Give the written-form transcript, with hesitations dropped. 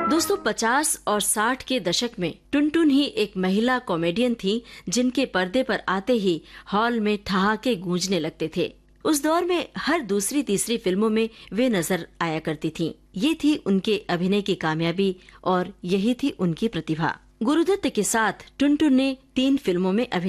दोस्तों 50 और 60 के दशक में टुनटुन ही एक महिला कॉमेडियन थी जिनके पर्दे पर आते ही हॉल में ठहाके गूंजने लगते थे। उस दौर में हर दूसरी तीसरी फिल्मों में वे नजर आया करती थीं। ये थी उनके अभिनय की कामयाबी और यही थी उनकी प्रतिभा। गुरुदत्त के साथ टुनटुन ने 3 फिल्मों में अभिनय